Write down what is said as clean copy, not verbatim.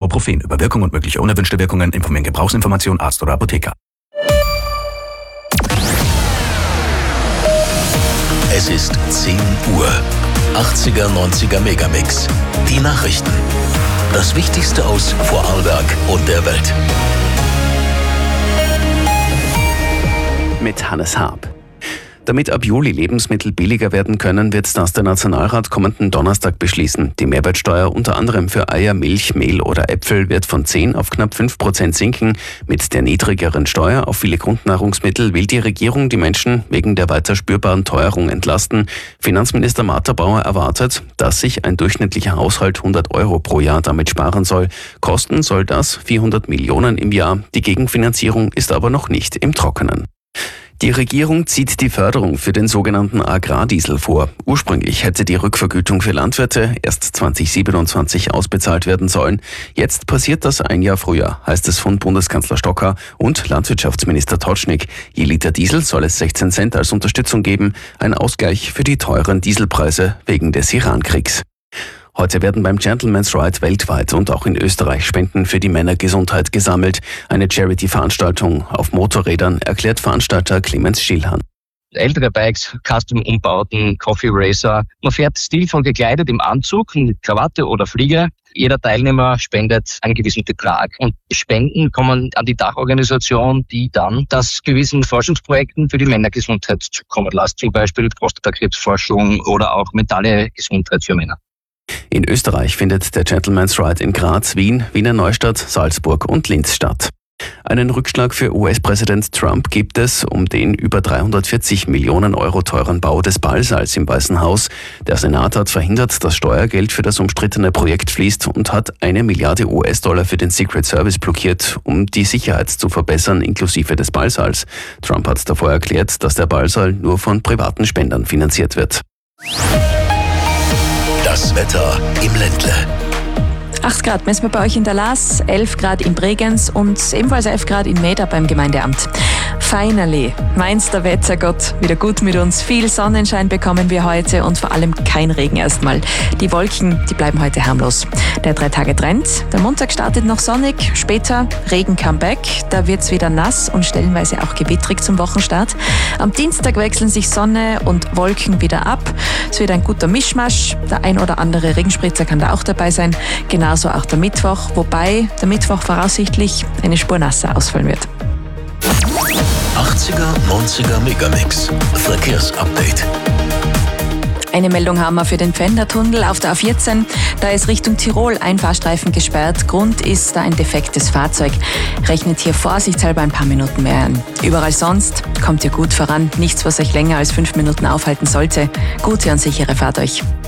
Ibuprofen. Über Wirkung und mögliche unerwünschte Wirkungen informieren Gebrauchsinformation Arzt oder Apotheker. Es ist 10 Uhr. 80er, 90er Megamix. Die Nachrichten. Das Wichtigste aus Vorarlberg und der Welt. Mit Hannes Haab. Damit ab Juli Lebensmittel billiger werden können, wird das der Nationalrat kommenden Donnerstag beschließen. Die Mehrwertsteuer unter anderem für Eier, Milch, Mehl oder Äpfel wird von 10 auf knapp 5% sinken. Mit der niedrigeren Steuer auf viele Grundnahrungsmittel will die Regierung die Menschen wegen der weiter spürbaren Teuerung entlasten. Finanzminister Martha Bauer erwartet, dass sich ein durchschnittlicher Haushalt 100 Euro pro Jahr damit sparen soll. Kosten soll das 400 Millionen im Jahr. Die Gegenfinanzierung ist aber noch nicht im Trockenen. Die Regierung zieht die Förderung für den sogenannten Agrardiesel vor. Ursprünglich hätte die Rückvergütung für Landwirte erst 2027 ausbezahlt werden sollen. Jetzt passiert das ein Jahr früher, heißt es von Bundeskanzler Stocker und Landwirtschaftsminister Totschnig. Je Liter Diesel soll es 16 Cent als Unterstützung geben, ein Ausgleich für die teuren Dieselpreise wegen des Iran-Kriegs. Heute werden beim Gentleman's Ride weltweit und auch in Österreich Spenden für die Männergesundheit gesammelt. Eine Charity-Veranstaltung auf Motorrädern, erklärt Veranstalter Clemens Schillhahn. Ältere Bikes, Custom-Umbauten, Coffee Racer. Man fährt stilvoll gekleidet im Anzug, mit Krawatte oder Fliege. Jeder Teilnehmer spendet einen gewissen Betrag. Und Spenden kommen an die Dachorganisation, die dann das gewissen Forschungsprojekten für die Männergesundheit zukommen lässt. Zum Beispiel Prostatakrebsforschung oder auch mentale Gesundheit für Männer. In Österreich findet der Gentleman's Ride in Graz, Wien, Wiener Neustadt, Salzburg und Linz statt. Einen Rückschlag für US-Präsident Trump gibt es um den über 340 Millionen Euro teuren Bau des Ballsaals im Weißen Haus. Der Senat hat verhindert, dass Steuergeld für das umstrittene Projekt fließt und hat 1 Milliarde US-Dollar für den Secret Service blockiert, um die Sicherheit zu verbessern, inklusive des Ballsaals. Trump hat davor erklärt, dass der Ballsaal nur von privaten Spendern finanziert wird. Das Wetter im Ländle. 8 Grad messen wir bei euch in der Laas, 11 Grad in Bregenz und ebenfalls 11 Grad in Meda beim Gemeindeamt. Finally, meint der Wettergott wieder gut mit uns. Viel Sonnenschein bekommen wir heute und vor allem kein Regen erstmal. Die Wolken, die bleiben heute harmlos. Der 3-Tage-Trend, der Montag startet noch sonnig, später Regen-Comeback. Da wird's wieder nass und stellenweise auch gewittrig zum Wochenstart. Am Dienstag wechseln sich Sonne und Wolken wieder ab. Es wird ein guter Mischmasch. Der ein oder andere Regenspritzer kann da auch dabei sein. Genauso auch der Mittwoch, wobei der Mittwoch voraussichtlich eine Spur nasser ausfallen wird. 80er, 90er Megamix. Verkehrsupdate. Eine Meldung haben wir für den Pfändertunnel auf der A14. Da ist Richtung Tirol ein Fahrstreifen gesperrt. Grund ist da ein defektes Fahrzeug. Rechnet hier vorsichtshalber ein paar Minuten mehr an. Überall sonst kommt ihr gut voran. Nichts, was euch länger als 5 Minuten aufhalten sollte. Gute und sichere Fahrt euch.